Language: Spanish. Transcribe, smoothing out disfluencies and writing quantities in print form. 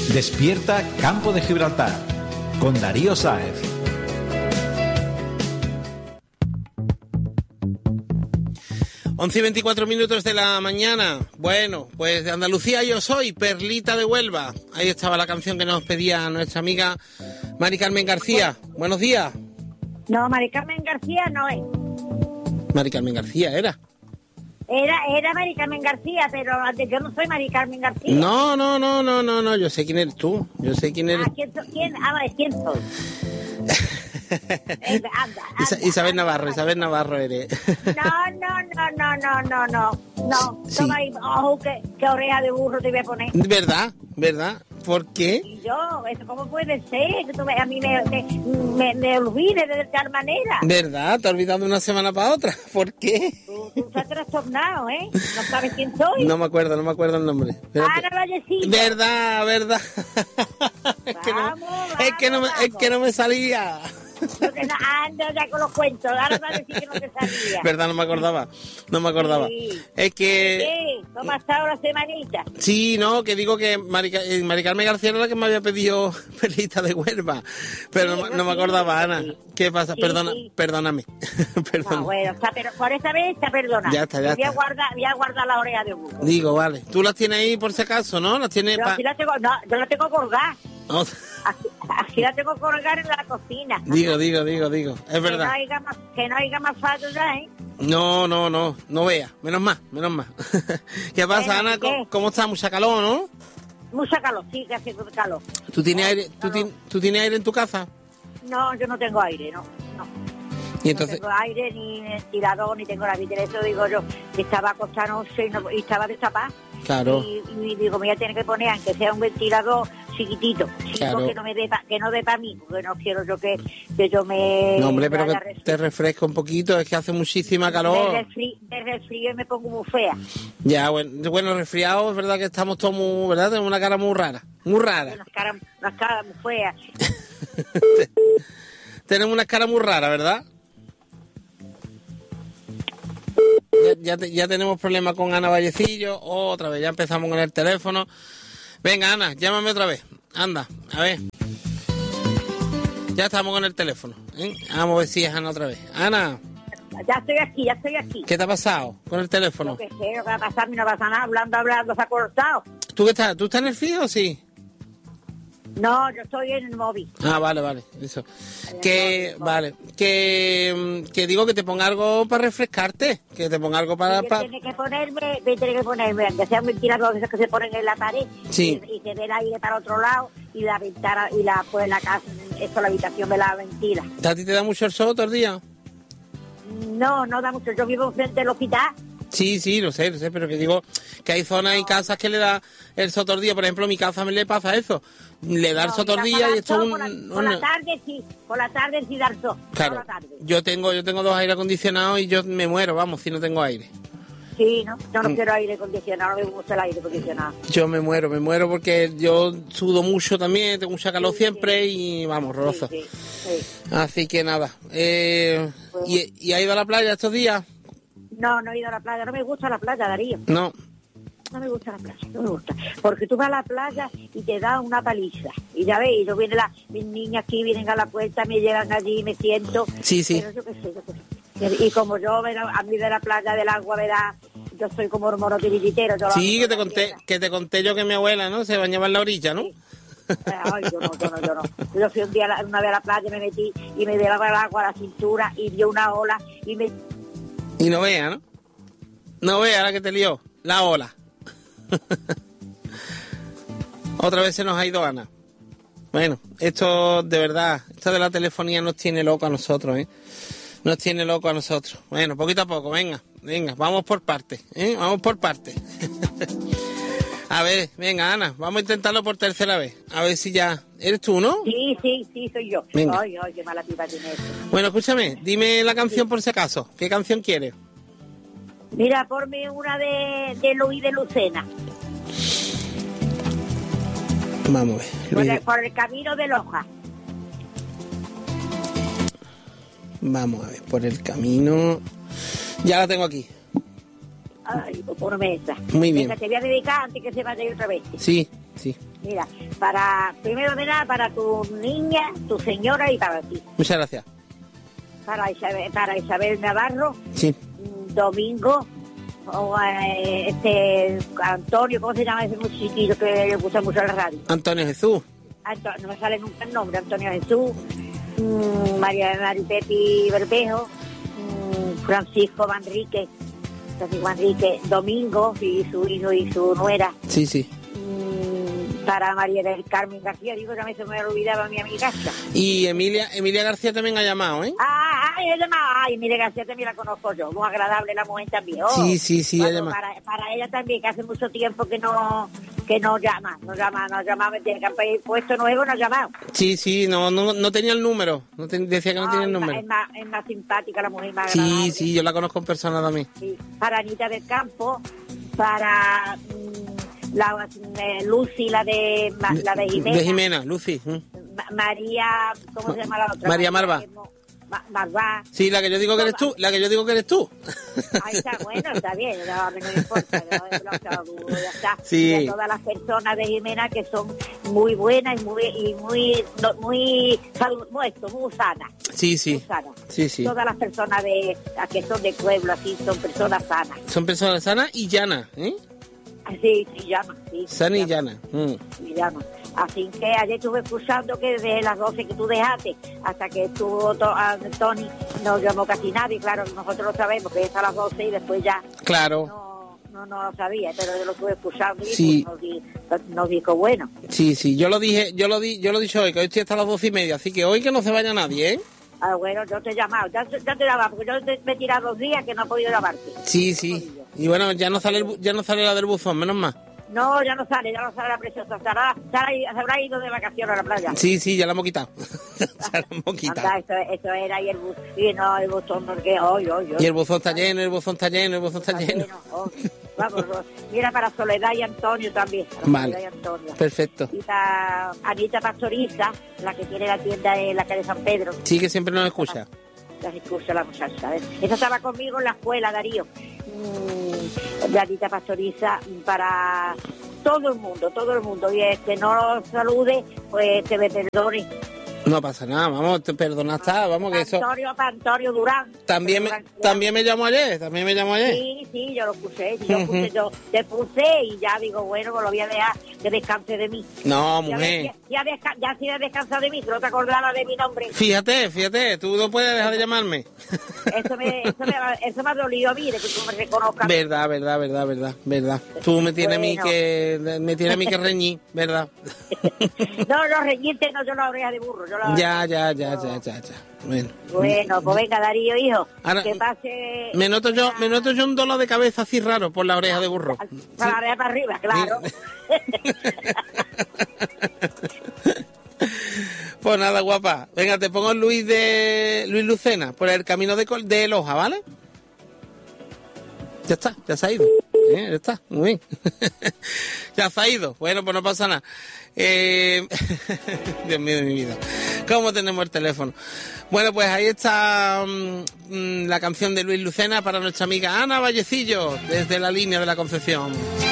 Despierta Campo de Gibraltar con Darío Sáez. Once y 24 minutos de la mañana. Bueno, pues de Andalucía yo soy, Perlita de Huelva. Ahí estaba la canción que nos pedía nuestra amiga Mari Carmen García. Buenos días. No, Mari Carmen García no es. Mari Carmen García era. Era Mari Carmen García, pero yo no soy Mari Carmen García. No, yo sé quién eres tú. Yo sé quién eres. ¿Quién? ¿Quién soy? Anda. Isabel Navarro eres. No. Sí. Toma ahí, ojo, qué oreja de burro te voy a poner. ¿Verdad? ¿Por qué? Y yo, ¿eso cómo puede ser? Que tú a mí me olvides de tal manera. ¿Verdad? Te has olvidado de una semana para otra. ¿Por qué? Tú estás trastornado, ¿eh? No sabes quién soy. No me acuerdo el nombre. Ana Vallecillo. ¿Verdad? Es que no me salía. Anda ya con los cuentos, ahora va a decir que no te sabía. ¿Verdad? No me acordaba. Sí. Es que... ¿Qué? ¿Cómo ha estado la semanita? Sí, no, que digo que Mari Carmen García era la que me había pedido Perlita de Huelva, pero Sí, no me acordaba, Ana. sí. ¿Qué pasa? Sí, Perdóname. No, bueno, pero por esta vez está perdonada. Ya está. Voy a guardar la oreja de burro. Digo, vale. Tú las tienes ahí por si acaso, ¿no? Las tienes Yo la tengo colgada. No. Así la tengo colgada en la cocina. Digo. Es verdad. Que no haya más falta ya, ¿eh? No vea. Menos más. ¿Qué pasa, Bueno, Ana? ¿qué? ¿Cómo está? Mucha calor, ¿no? Mucha calor, sí, que hace calor. ¿Tú tienes aire? No. ¿Tú tienes aire en tu casa? No, yo no tengo aire, no. Y entonces... No tengo aire, ni ventilador, ni tengo la vitera. Eso digo yo, que estaba acostada noche y estaba destapada. Claro. Y digo, me voy a tener que poner, aunque sea un ventilador chiquitito, Claro. que no dé para mí, porque no quiero yo que yo me... No, hombre, pero me que te refresca un poquito, es que hace muchísima calor. Me resfrío y me pongo muy fea. Ya, bueno, resfriado, es verdad que estamos todos muy, ¿verdad? Tenemos una cara muy rara. Las caras muy feas. Tenemos una cara muy rara, ¿verdad? Ya tenemos problemas con Ana Vallecillo, otra vez, ya empezamos con el teléfono. Venga, Ana, llámame otra vez. Anda, a ver. Ya estamos con el teléfono, ¿eh? Vamos a ver si es Ana otra vez. Ana. Ya estoy aquí. ¿Qué te ha pasado con el teléfono? Lo que sé, lo que va a pasar, a mí no pasa nada, hablando, se ha cortado. ¿Tú qué estás? ¿Tú estás en el fijo o sí? No, yo estoy en el móvil. Ah, vale, eso. Que digo que te ponga algo para refrescarte, que te ponga algo para... Tiene que ponerme, aunque sea un ventilador de esos que se ponen en la pared, Sí. y se ve el aire para otro lado, y la ventana, pues la casa, la habitación me la ventila. ¿A ti te da mucho el sol todo el día? No da mucho, yo vivo frente al hospital. Sí, lo sé, pero que digo que hay zonas y casas que le da el sol todo el día. Por ejemplo, a mi casa me le pasa eso. Le da el sol todo el día y esto es por la tarde sí dar sol. Claro, por la tarde. yo tengo 2 aire acondicionados y yo me muero, vamos, si no tengo aire. Sí, ¿no? Yo no quiero aire acondicionado, no me gusta el aire acondicionado. Yo me muero porque yo sudo mucho también, tengo mucha calor siempre y vamos, horroroso. Sí. Así que nada. ¿Y ha ido a la playa estos días? No he ido a la playa, no me gusta la playa, Darío. No. No me gusta la playa, no me gusta. Porque tú vas a la playa y te da una paliza. Y ya ves, mis niñas aquí vienen a la puerta, me llevan allí, me siento. Sí. Pero yo qué sé. Y como yo, a mí de la playa, del agua, ¿verdad? Yo soy como hormono tiritero. Sí, que te conté yo que mi abuela, ¿no? Se bañaba en la orilla, ¿no? Sí. Ay, yo no. Yo fui una vez a la playa, me metí y me dio el agua a la cintura y dio una ola Y no vea, ¿no? No vea la que te lió, la ola. Otra vez se nos ha ido Ana. Bueno, esto de verdad, esto de la telefonía nos tiene loco a nosotros, ¿eh? Nos tiene loco a nosotros. Bueno, poquito a poco, venga, vamos por partes, ¿eh? Vamos por partes. A ver, venga, Ana, vamos a intentarlo por tercera vez. A ver si ya... ¿Eres tú, no? Sí, soy yo. Venga. Ay, qué mala pipa tiene esto. Bueno, escúchame, dime la canción por si acaso. ¿Qué canción quieres? Mira, ponme una de Luis de Lucena. Vamos a ver. Por el camino de Loja. Vamos a ver, por el camino... Ya la tengo aquí. Ay, pues ponme esa. Muy bien. Venga, te voy a dedicar antes que se vaya otra vez. Sí. Mira, primero de nada, para tu niña, tu señora y para ti. Muchas gracias. Para Isabel Navarro, Sí. Domingo, Antonio, ¿cómo se llama ese chiquillo que le gusta mucho la radio? Antonio Jesús. No me sale nunca el nombre, Antonio Jesús, María Maripepi Bermejo, Francisco Manrique, Domingo y su hijo y su nuera. Sí, sí. Para María del Carmen García, digo, también se me olvidaba mi amiga. Y Emilia García también ha llamado, ¿eh? He llamado. Emilia García también la conozco yo, muy agradable la mujer también. Sí, bueno, ha llamado. Para ella también, que hace mucho tiempo que no llama, me tiene que haber puesto nuevo, no ha llamado. Sí, no tenía el número, decía que no tenía el número. Es más simpática la mujer, más agradable. Sí, yo la conozco en persona también. Sí. Para Anita del Campo, para la Lucy, la de Jimena. De Jimena, Lucy. María, ¿cómo se llama la otra? María Marva. Marva. Sí, la que yo digo que eres tú, Ahí está, bueno, está bien, a mí no me importa, ya está. Sí. Y a todas las personas de Jimena que son muy buenas y muy sanas. Sí. Muy sanas. Sí. Todas las personas que son de pueblo, así, son personas sanas. Son personas sanas y llanas, ¿eh? Sí, llama, sí. Sana y llana. Sí, llama. Así que ayer estuve escuchando que desde las 12 que tú dejaste hasta que estuvo Tony, no llamó casi nadie. Claro, nosotros lo sabemos, que es a las 12 y después ya. Claro. No lo sabía, pero yo lo estuve escuchando y sí. nos dijo bueno. Sí, yo lo dije hoy, que hoy estoy hasta las 12:30, así que hoy que no se vaya nadie, ¿eh? Bueno, yo te he llamado, ya te llamaba, porque yo me he tirado 2 días que no he podido llamarte. Sí. Y bueno, ya no sale la del buzón, menos mal. No, ya no sale la preciosa. Se habrá ido de vacaciones a la playa. Sí, ya la hemos quitado. Ya la hemos quitado. Anda, eso era y el bus, y no, el buzón, porque hoy. Y el buzón está lleno, Vamos, mira, para Soledad y Antonio también. Vale. Soledad y Antonio. Perfecto. Y para Anita Pastoriza, la que tiene la tienda en la calle San Pedro. Sí, que siempre nos escucha. Las escucha la muchacha. Esa estaba conmigo en la escuela, Darío. De Anita Pastoriza, para todo el mundo. Y el que no lo salude, pues que me perdone. No pasa nada, vamos, te perdona, vamos, que eso... Antonio Durán. También me llamó ayer. Sí, yo lo puse, yo te puse y ya digo, bueno, pues lo voy a dejar que descanse de mí. No, mujer. Ya sí ha descansado de mí, no te acordabas de mi nombre. Fíjate, tú no puedes dejar de llamarme. Eso me ha dolido a mí, de que tú me reconozcas. Verdad. Tú me tienes a mí que reñir, ¿verdad? No, reñirte no, yo la oreja de burro. Ya. Bueno, pues venga, Darío, hijo, ahora, que pase... Me noto yo un dolor de cabeza así raro por la oreja de burro. Para la oreja para arriba, claro. Pues nada, guapa. Venga, te pongo Luis Lucena por el camino de Loja, ¿vale? Ya se ha ido. Ya está, muy bien. Ya se ha ido. Bueno, pues no pasa nada. Dios mío de mi vida. ¿Cómo tenemos el teléfono? Bueno, pues ahí está la canción de Luis Lucena para nuestra amiga Ana Vallecillo, desde la línea de la Concepción.